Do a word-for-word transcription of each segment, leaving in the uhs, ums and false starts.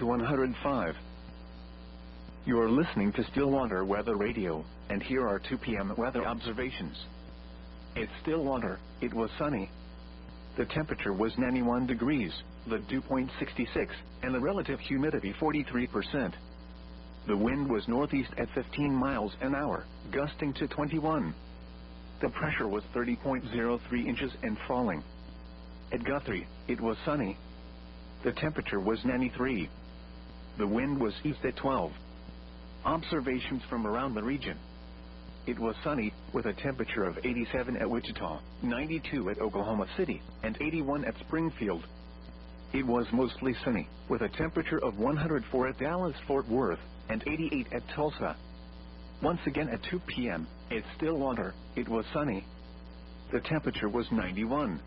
to one hundred five. You are listening to Stillwater Weather Radio, and here are two p m weather observations. At Stillwater, it was sunny. The temperature was ninety-one degrees, the dew point sixty-six, and the relative humidity forty-three percent. The wind was northeast at fifteen miles an hour, gusting to twenty-one. The pressure was thirty point zero three inches and falling. At Guthrie, it was sunny. The temperature was ninety-three. The wind was east at twelve. Observations from around the region. It was sunny, with a temperature of eighty-seven at Wichita, ninety-two at Oklahoma City, and eighty-one at Springfield. It was mostly sunny, with a temperature of one hundred four at Dallas-Fort Worth, and eighty-eight at Tulsa. Once again at two p m, at Stillwater, it was sunny. The temperature was ninety-one.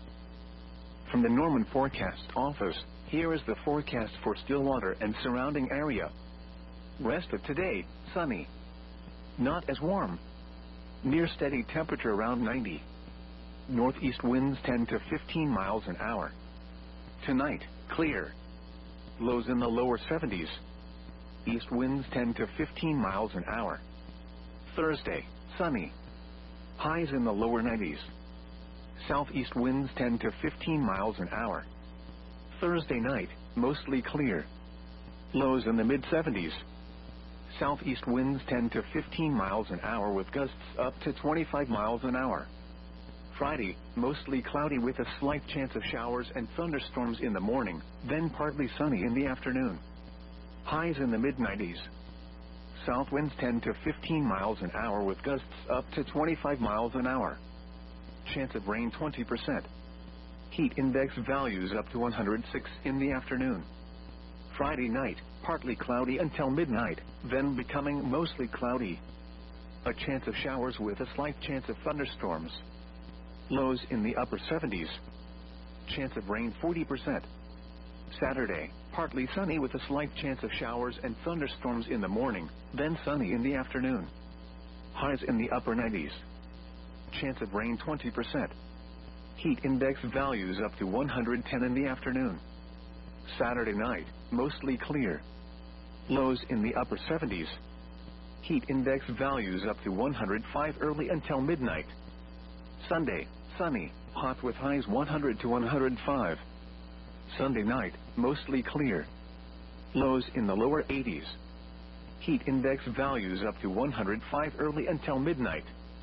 From the Norman Forecast Office, here is the forecast for Stillwater and surrounding area. Rest of today, sunny. Not as warm. Near steady temperature around ninety. Northeast winds ten to fifteen miles an hour. Tonight, clear. Lows in the lower seventies. East winds ten to fifteen miles an hour. Thursday, sunny. Highs in the lower nineties. Southeast winds ten to fifteen miles an hour. Thursday night, mostly clear. Lows in the mid seventies. Southeast winds ten to fifteen miles an hour with gusts up to twenty-five miles an hour. Friday, mostly cloudy with a slight chance of showers and thunderstorms in the morning, then partly sunny in the afternoon. Highs in the mid nineties. South winds ten to fifteen miles an hour with gusts up to twenty-five miles an hour. Chance of rain twenty percent. Heat index values up to one hundred six in the afternoon. Friday night, partly cloudy until midnight, then becoming mostly cloudy. A chance of showers with a slight chance of thunderstorms. Lows in the upper seventies. Chance of rain forty percent. Saturday, partly sunny with a slight chance of showers and thunderstorms in the morning, then sunny in the afternoon. Highs in the upper nineties. Chance of rain twenty percent. Heat index values up to one hundred ten in the afternoon. Saturday night, mostly clear. Lows in the upper seventies. Heat index values up to one hundred five early until midnight. Sunday, sunny, hot with highs one hundred to one hundred five. Sunday night, mostly clear. Lows in the lower eighties. Heat index values up to one hundred five early until midnight.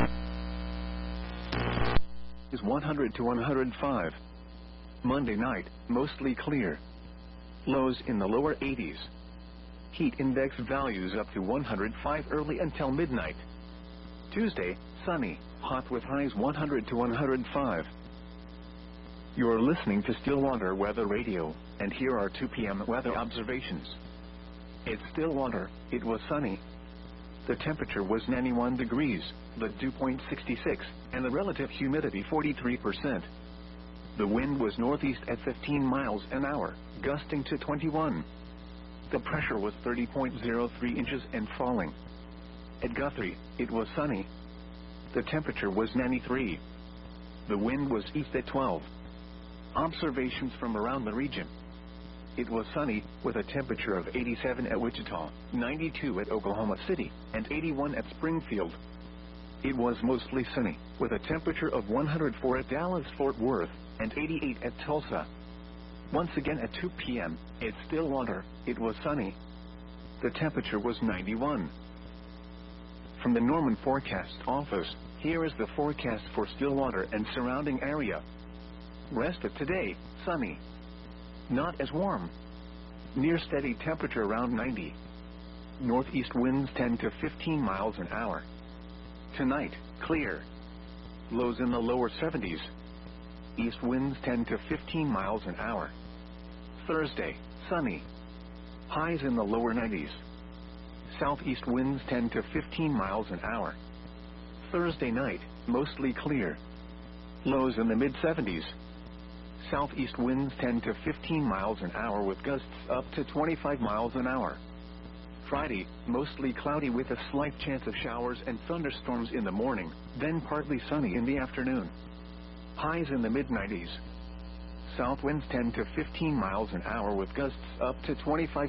Is one hundred to one hundred five. Monday night, mostly clear. Lows in the lower eighties. Heat index values up to one hundred five early until midnight. Tuesday, sunny, hot with highs one hundred to one hundred five. You are listening to Stillwater Weather Radio, and here are two p m weather observations. At Stillwater, it was sunny. The temperature was ninety-one degrees, the dew point sixty-six, and the relative humidity forty-three percent. The wind was northeast at fifteen miles an hour, gusting to twenty-one. The pressure was thirty point zero three inches and falling. At Guthrie, it was sunny. The temperature was ninety-three. The wind was east at twelve. Observations from around the region. It was sunny, with a temperature of eighty-seven at Wichita, ninety-two at Oklahoma City, and eighty-one at Springfield. It was mostly sunny, with a temperature of one hundred four at Dallas-Fort Worth, and eighty-eight at Tulsa. Once again at two p m, at Stillwater, it was sunny. The temperature was ninety-one. From the Norman Forecast Office, here is the forecast for Stillwater and surrounding area. Rest of today, sunny. Not as warm. Near steady temperature around ninety. Northeast winds ten to fifteen miles an hour. Tonight, clear. Lows in the lower seventies. East winds ten to fifteen miles an hour. Thursday, sunny. Highs in the lower nineties. Southeast winds ten to fifteen miles an hour. Thursday night, mostly clear. Lows in the mid seventies. Southeast winds ten to fifteen miles an hour with gusts up to twenty-five miles an hour. Friday, mostly cloudy with a slight chance of showers and thunderstorms in the morning, then partly sunny in the afternoon. Highs in the mid nineties. South winds ten to fifteen miles an hour with gusts up to twenty-five